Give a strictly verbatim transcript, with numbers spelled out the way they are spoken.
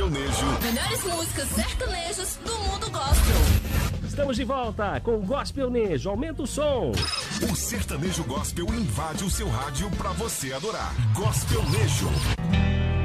Gospelnejo. Melhores músicas sertanejas do mundo gospel. Estamos de volta com o Gospelnejo. Aumenta o som. O sertanejo gospel invade o seu rádio pra você adorar. Gospelnejo.